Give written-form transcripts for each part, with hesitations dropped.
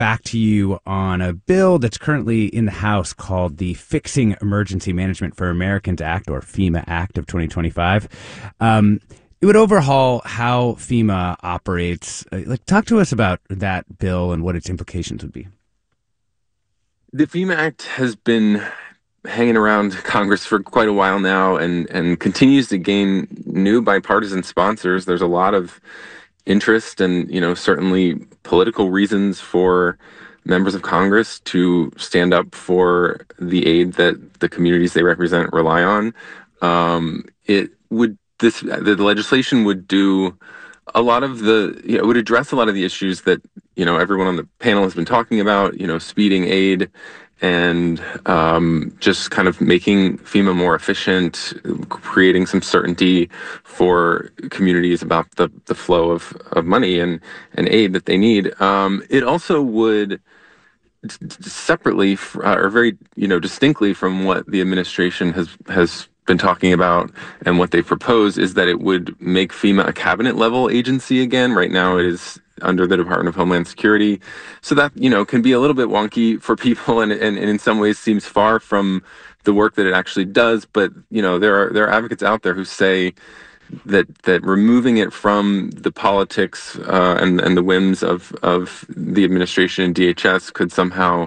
back to you on a bill that's currently in the House called the Fixing Emergency Management for Americans Act, or FEMA Act of 2025. It would overhaul how FEMA operates. Talk to us about that bill and what its implications would be. The FEMA Act has been hanging around Congress for quite a while now and continues to gain new bipartisan sponsors. There's a lot of interest and, certainly political reasons for members of Congress to stand up for the aid that the communities they represent rely on. The legislation would do a lot of it would address a lot of the issues that, everyone on the panel has been talking about, speeding aid and just kind of making FEMA more efficient, creating some certainty for communities about the flow of money and aid that they need. It also would separately or very, distinctly from what the administration has been talking about and what they propose is that it would make FEMA a cabinet level agency again. Right now it is under the Department of Homeland Security. So that, can be a little bit wonky for people and in some ways seems far from the work that it actually does. But, there are advocates out there who say that removing it from the politics and the whims of the administration and DHS could somehow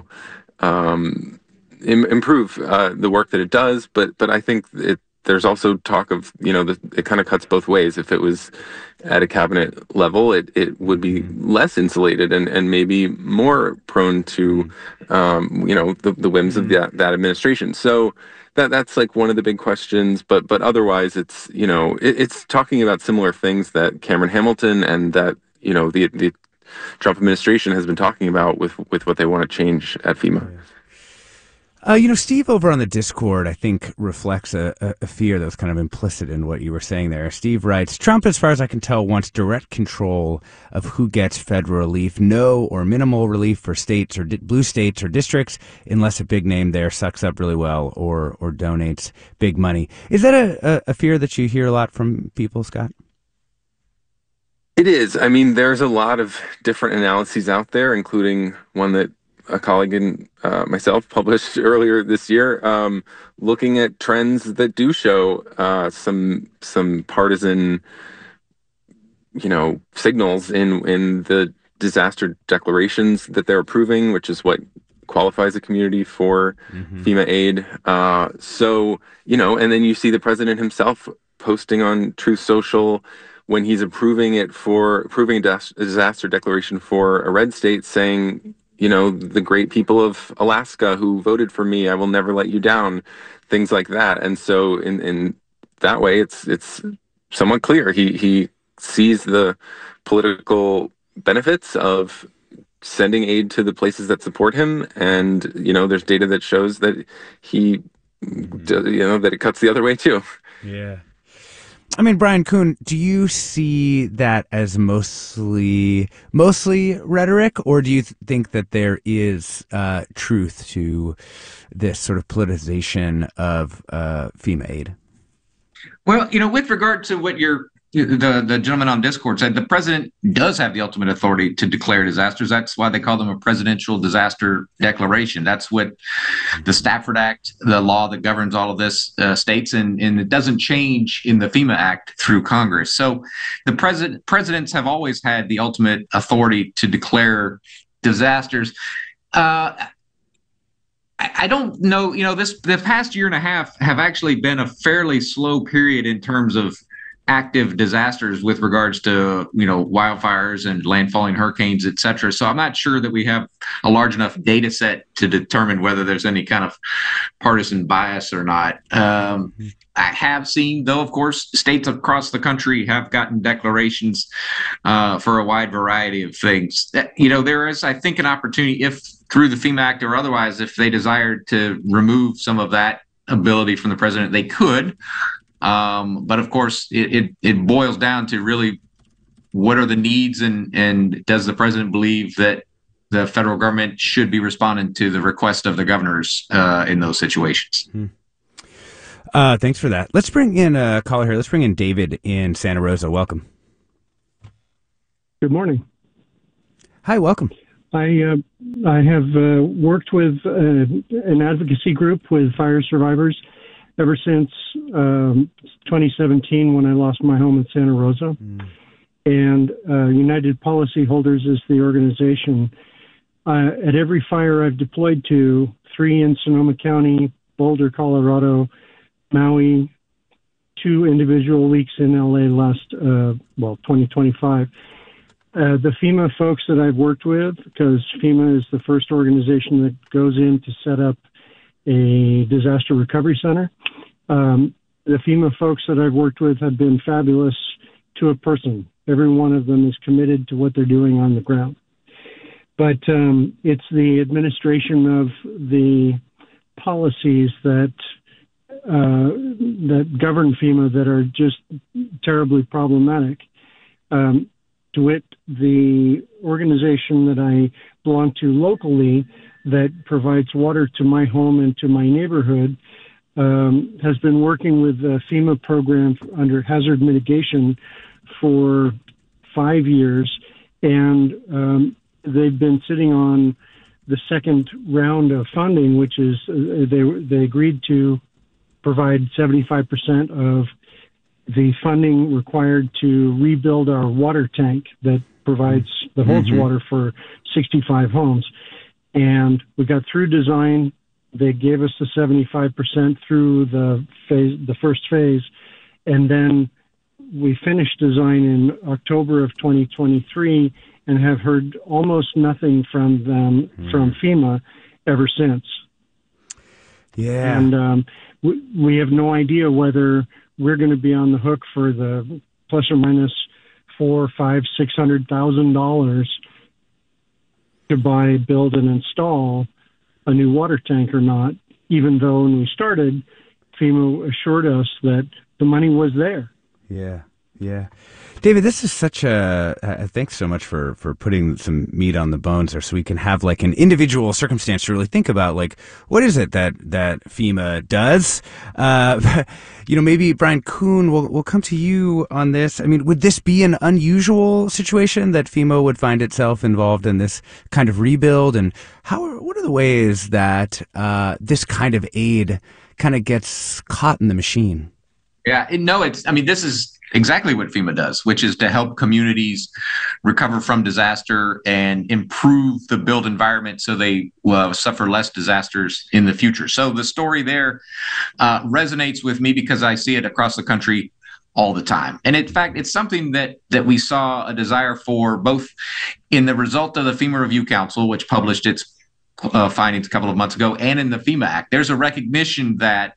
improve the work that it does. But I think there's also talk of, it kind of cuts both ways. If it was at a cabinet level, it would be less insulated and maybe more prone to, the whims of that administration. So that's like one of the big questions. But otherwise, it's, it's talking about similar things that Cameron Hamilton and that, the Trump administration has been talking about with what they want to change at FEMA. Steve over on the Discord, I think, reflects a fear that was kind of implicit in what you were saying there. Steve writes, Trump, as far as I can tell, wants direct control of who gets federal relief, no or minimal relief for states or blue states or districts, unless a big name there sucks up really well or donates big money. Is that a fear that you hear a lot from people, Scott? It is. I mean, there's a lot of different analyses out there, including one that a colleague and myself published earlier this year, looking at trends that do show some partisan, signals in the disaster declarations that they're approving, which is what qualifies a community for FEMA aid. And then you see the president himself posting on Truth Social when he's approving a disaster declaration for a red state, saying, the great people of Alaska who voted for me, I will never let you down, things like that. And so in that way, it's somewhat clear. He sees the political benefits of sending aid to the places that support him. And, there's data that shows that that it cuts the other way too. Yeah. I mean, Brian Kuhn, do you see that as mostly rhetoric, or do you think that there is truth to this sort of politicization of FEMA aid? Well, with regard to what the gentleman on Discord said, the president does have the ultimate authority to declare disasters. That's why they call them a presidential disaster declaration. That's what the Stafford Act, the law that governs all of this, states, and it doesn't change in the FEMA Act through Congress. So the presidents have always had the ultimate authority to declare disasters. I don't know, the past year and a half have actually been a fairly slow period in terms of active disasters with regards to, wildfires and landfalling hurricanes, et cetera. So I'm not sure that we have a large enough data set to determine whether there's any kind of partisan bias or not. I have seen, though, of course, states across the country have gotten declarations for a wide variety of things. There is, I think, an opportunity, if through the FEMA Act or otherwise, if they desired to remove some of that ability from the president, they could. But of course, it boils down to really what are the needs and does the president believe that the federal government should be responding to the request of the governors in those situations. Thanks for that. Let's bring in a caller here. Let's bring in David in Santa Rosa. Welcome. Good morning. Hi, welcome. I have worked with an advocacy group with fire survivors ever since 2017 when I lost my home in Santa Rosa. And United Policyholders is the organization. At every fire I've deployed to, 3 in Sonoma County, Boulder, Colorado, Maui, 2 individual weeks in LA last, 2025. The FEMA folks that I've worked with, because FEMA is the first organization that goes in to set up a disaster recovery center. The FEMA folks that I've worked with have been fabulous to a person. Every one of them is committed to what they're doing on the ground. But it's the administration of the policies that govern FEMA that are just terribly problematic. DeWitt, the organization that I belong to locally that provides water to my home and to my neighborhood, has been working with the FEMA program under hazard mitigation for 5 years, and they've been sitting on the second round of funding, which is they agreed to provide 75% of the funding required to rebuild our water tank that provides that holds water for 65 homes. And we got through design. They gave us the 75% through the first phase, and then we finished design in October of 2023 and have heard almost nothing from them, from FEMA, ever since. Yeah. And we have no idea whether we're going to be on the hook for the plus or minus $400,000, $500,000, $600,000 to buy, build, and install a new water tank or not, even though when we started, FEMA assured us that the money was there. Yeah, yeah. David, this is such thanks so much for putting some meat on the bones there so we can have like an individual circumstance to really think about like, what is it that FEMA does? Maybe Brian Kuhn, we'll come to you on this. I mean, would this be an unusual situation that FEMA would find itself involved in this kind of rebuild? And what are the ways that this kind of aid kind of gets caught in the machine? Yeah, this is exactly what FEMA does, which is to help communities recover from disaster and improve the built environment so they suffer less disasters in the future. So the story there resonates with me because I see it across the country all the time. And in fact, it's something that we saw a desire for both in the result of the FEMA Review Council, which published its findings a couple of months ago, and in the FEMA Act. There's a recognition that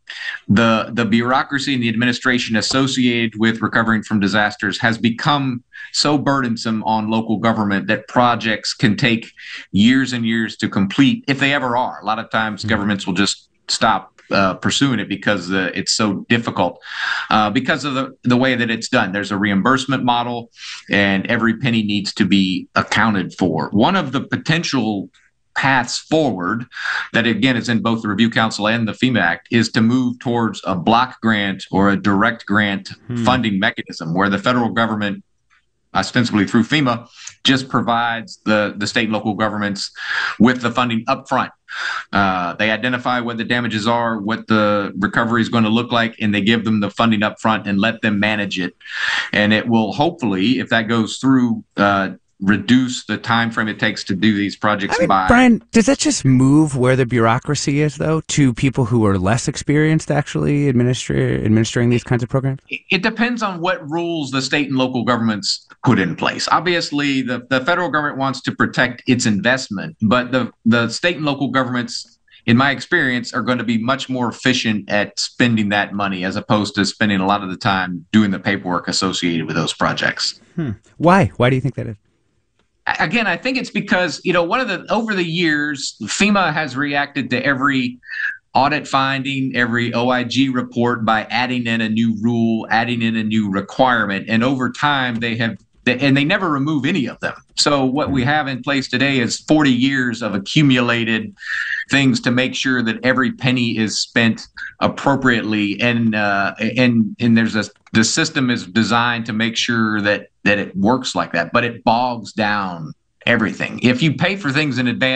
the bureaucracy and the administration associated with recovering from disasters has become so burdensome on local government that projects can take years and years to complete, if they ever are. A lot of times governments will just stop pursuing it because it's so difficult because of the way that it's done. There's a reimbursement model, and every penny needs to be accounted for. One of the potential paths forward that, again, is in both the Review Council and the FEMA Act is to move towards a block grant or a direct grant funding mechanism where the federal government, ostensibly through FEMA, just provides the state and local governments with the funding up front. They identify what the damages are, what the recovery is going to look like, and they give them the funding up front and let them manage it. And it will hopefully, if that goes through, reduce the time frame it takes to do these projects by. Brian, does that just move where the bureaucracy is, though, to people who are less experienced actually administering these kinds of programs? It depends on what rules the state and local governments put in place. Obviously, the federal government wants to protect its investment, but the state and local governments, in my experience, are going to be much more efficient at spending that money as opposed to spending a lot of the time doing the paperwork associated with those projects. Why? Why do you think that is? Again, I think it's because, over the years, FEMA has reacted to every audit finding, every OIG report by adding in a new rule, adding in a new requirement. And over time, they never remove any of them. So what we have in place today is 40 years of accumulated things to make sure that every penny is spent appropriately. And the system is designed to make sure that it works like that, but it bogs down everything. If you pay for things in advance,